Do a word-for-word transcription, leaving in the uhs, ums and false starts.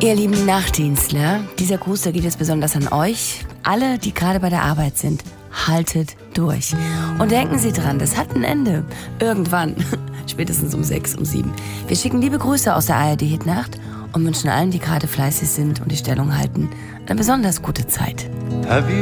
Ihr lieben Nachtdienstler, dieser Gruß, der geht jetzt besonders an euch. Alle, die gerade bei der Arbeit sind, haltet durch. Und denken Sie dran, das hat ein Ende. Irgendwann. Spätestens um sechs, um sieben. Wir schicken liebe Grüße aus der A R D Hitnacht und wünschen allen, die gerade fleißig sind und die Stellung halten, eine besonders gute Zeit. Have you